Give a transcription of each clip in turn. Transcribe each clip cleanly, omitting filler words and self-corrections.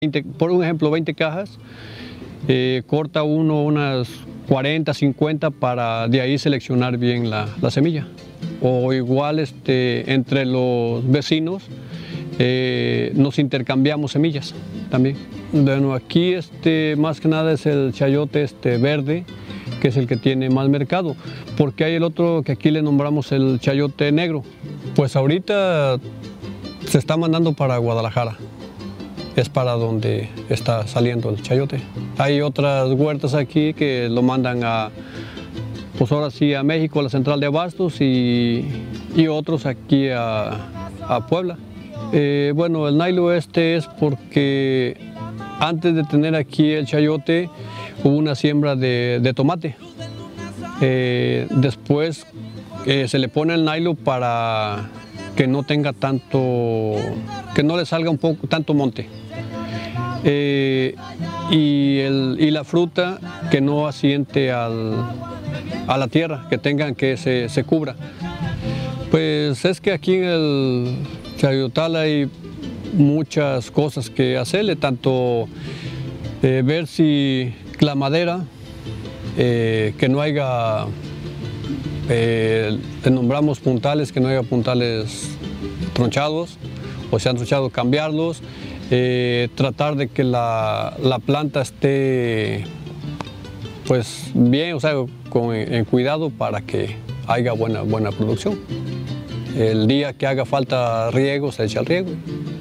Por un ejemplo, 20 cajas, corta uno unas 40, 50 para de ahí seleccionar bien la semilla. O igual entre los vecinos nos intercambiamos semillas también. Bueno, aquí más que nada es el chayote verde, que es el que tiene más mercado, porque hay el otro que aquí le nombramos el chayote negro. Pues ahorita se está mandando para Guadalajara, es para donde está saliendo el chayote. Hay otras huertas aquí que lo mandan pues ahora sí a México, a la central de abastos y otros aquí a Puebla. Bueno, el nylon es porque antes de tener aquí el chayote hubo una siembra de tomate. Después se le pone el nylon para que no tenga tanto, que no le salga tanto monte. Y la fruta que no asiente a la tierra, que tengan que se cubra. Pues es que aquí en el chayotal hay muchas cosas que hacerle, tanto ver si la madera, que no haya, le nombramos puntales, que no haya puntales tronchados, o se han tronchado, cambiarlos, tratar de que la planta esté pues bien, o sea, en cuidado para que haya buena producción. El día que haga falta riego, se echa el riego.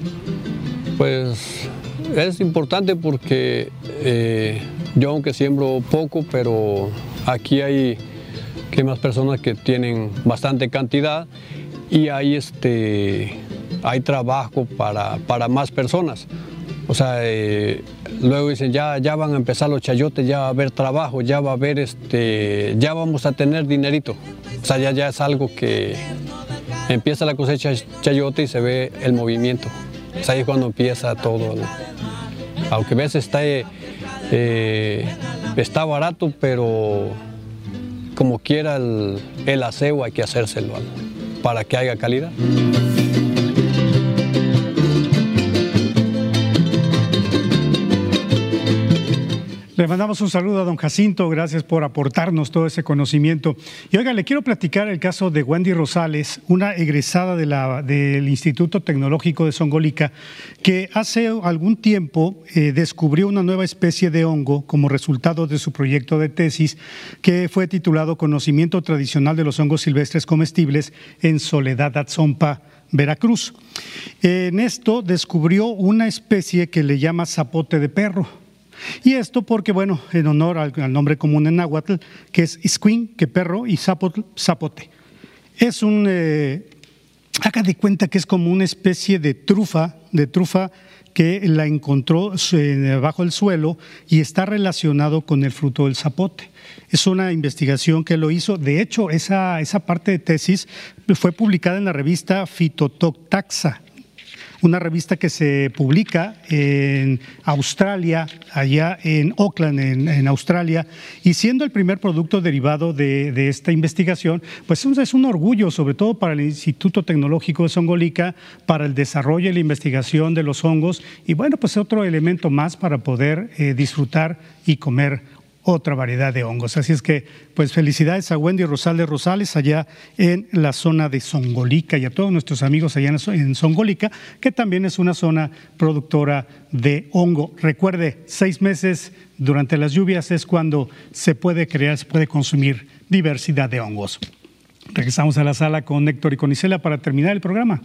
Pues es importante porque yo aunque siembro poco, pero aquí hay más personas que tienen bastante cantidad y hay trabajo para más personas. O sea, luego dicen, ya van a empezar los chayotes, ya va a haber trabajo, ya va a haber ya vamos a tener dinerito. O sea, ya es algo que empieza la cosecha chayote y se ve el movimiento. O sea, ahí es cuando empieza todo. Aunque a veces está barato, pero como quiera el aseo hay que hacérselo para que haya calidad. Le mandamos un saludo a don Jacinto, gracias por aportarnos todo ese conocimiento. Y oiga, le quiero platicar el caso de Wendy Rosales, una egresada del Instituto Tecnológico de Zongolica, que hace algún tiempo descubrió una nueva especie de hongo como resultado de su proyecto de tesis, que fue titulado Conocimiento Tradicional de los Hongos Silvestres Comestibles en Soledad Atzompa, Veracruz. En esto descubrió una especie que le llama zapote de perro. Y esto porque, bueno, en honor al nombre común en náhuatl, que es iscuín, que perro, y zapote. Es haga de cuenta que es como una especie de trufa que la encontró bajo el suelo y está relacionado con el fruto del zapote. Es una investigación que lo hizo. De hecho, esa parte de tesis fue publicada en la revista Phytotaxa, una revista que se publica en Australia, allá en Auckland, en Australia, y siendo el primer producto derivado de esta investigación, pues es un orgullo, sobre todo para el Instituto Tecnológico de Zongolica, para el desarrollo y la investigación de los hongos, y bueno, pues otro elemento más para poder disfrutar y comer otra variedad de hongos. Así es que, pues felicidades a Wendy Rosales allá en la zona de Zongolica y a todos nuestros amigos allá en Zongolica, que también es una zona productora de hongo. Recuerde, 6 meses durante las lluvias es cuando se puede consumir diversidad de hongos. Regresamos a la sala con Héctor y con Isela para terminar el programa.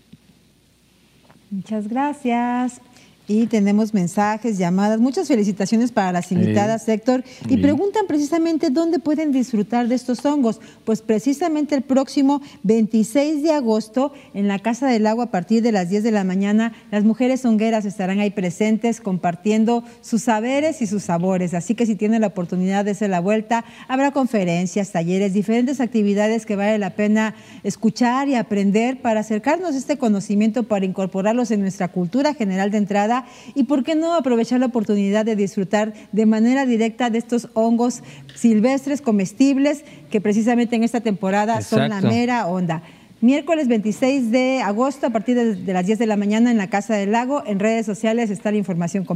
Muchas gracias. Y tenemos mensajes, llamadas, muchas felicitaciones para las invitadas, Héctor. Y preguntan precisamente dónde pueden disfrutar de estos hongos. Pues precisamente el próximo 26 de agosto, en la Casa del Agua, a partir de las 10 de la mañana, las mujeres hongueras estarán ahí presentes compartiendo sus saberes y sus sabores. Así que si tienen la oportunidad de hacer la vuelta, habrá conferencias, talleres, diferentes actividades que vale la pena escuchar y aprender para acercarnos a este conocimiento, para incorporarlos en nuestra cultura general de entrada. Y por qué no aprovechar la oportunidad de disfrutar de manera directa de estos hongos silvestres comestibles que precisamente en esta temporada son la mera onda. miércoles 26 de agosto a partir de las 10 de la mañana en la Casa del Lago. En redes sociales está la información completa.